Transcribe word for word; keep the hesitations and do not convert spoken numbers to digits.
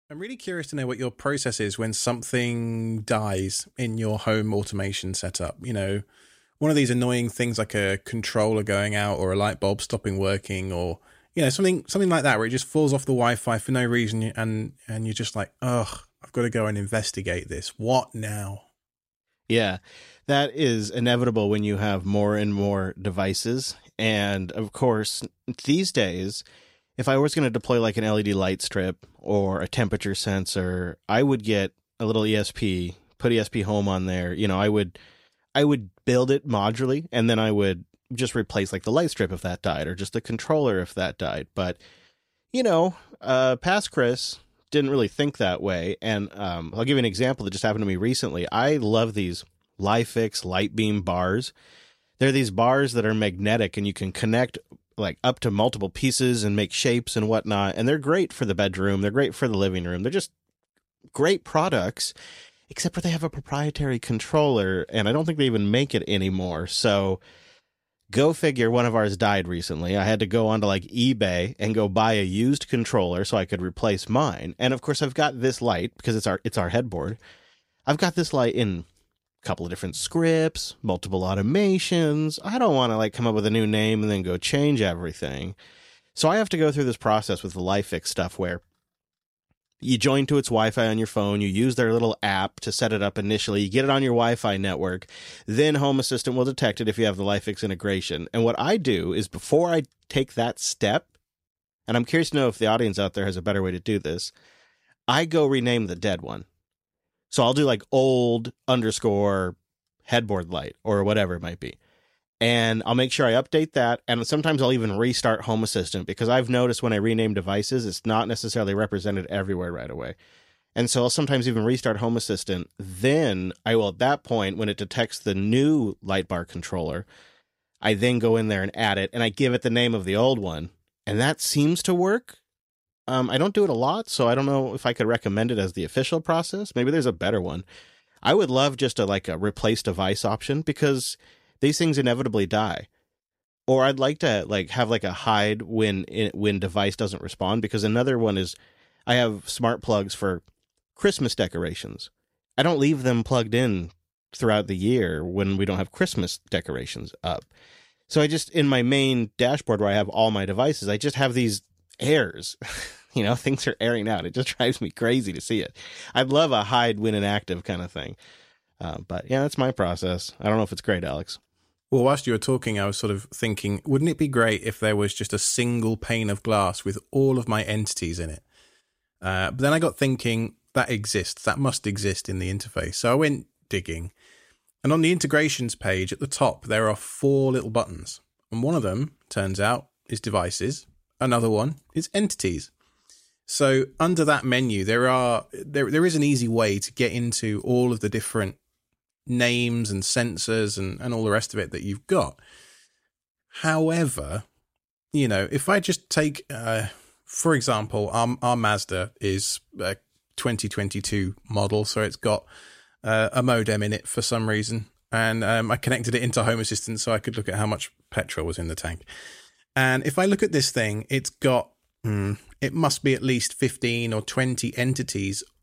I'm really curious to know what your process is when something dies in your home automation setup. You know, one of these annoying things like a controller going out or a light bulb stopping working, or, you know, something something like that where it just falls off the Wi-Fi for no reason, and and you're just like, ugh, I've got to go and investigate this. What now? Yeah, that is inevitable when you have more and more devices. And of course, these days, if I was going to deploy like an L E D light strip or a temperature sensor, I would get a little E S P, put E S P Home on there. You know, I would I would build it modularly, and then I would just replace like the light strip if that died, or just the controller if that died. But, you know, uh, past Chris didn't really think that way. And um, I'll give you an example that just happened to me recently. I love these Lifix light beam bars. They're these bars that are magnetic, and you can connect like up to multiple pieces and make shapes and whatnot. And they're great for the bedroom. They're great for the living room. They're just great products, except for they have a proprietary controller, and I don't think they even make it anymore. So go figure, one of ours died recently. I had to go onto like eBay and go buy a used controller so I could replace mine. And of course, I've got this light because it's our it's our headboard. I've got this light in a couple of different scripts, multiple automations. I don't want to like come up with a new name and then go change everything. So I have to go through this process with the Lifix stuff where you join to its Wi-Fi on your phone, you use their little app to set it up initially, you get it on your Wi-Fi network, then Home Assistant will detect it if you have the Lifix integration. And what I do is, before I take that step, and I'm curious to know if the audience out there has a better way to do this, I go rename the dead one. So I'll do like old underscore headboard light or whatever it might be. And I'll make sure I update that. And sometimes I'll even restart Home Assistant, because I've noticed when I rename devices, it's not necessarily represented everywhere right away. And so I'll sometimes even restart Home Assistant. Then I will, at that point, when it detects the new light bar controller, I then go in there and add it, and I give it the name of the old one. And that seems to work. Um, I don't do it a lot, so I don't know if I could recommend it as the official process. Maybe there's a better one. I would love just a like a replace device option, because these things inevitably die. Or I'd like to like have like a hide when when device doesn't respond, because another one is I have smart plugs for Christmas decorations. I don't leave them plugged in throughout the year when we don't have Christmas decorations up. So I just, in my main dashboard where I have all my devices, I just have these errors. You know, things are airing out. It just drives me crazy to see it. I'd love a hide when inactive kind of thing. Uh, but yeah, that's my process. I don't know if it's great, Alex. Well, whilst you were talking, I was sort of thinking, wouldn't it be great if there was just a single pane of glass with all of my entities in it? Uh, but then I got thinking, that exists. That must exist in the interface. So I went digging. And on the integrations page at the top, there are four little buttons. And one of them, turns out, is devices. Another one is entities. So under that menu, there are there there is an easy way to get into all of the different names and sensors and, and all the rest of it that you've got. However, you know, if I just take, uh, for example, our, our Mazda is a twenty twenty-two model, so it's got uh, a modem in it for some reason. And um, I connected it into Home Assistant so I could look at how much petrol was in the tank. And if I look at this thing, it's got, hmm, it must be at least fifteen or twenty entities,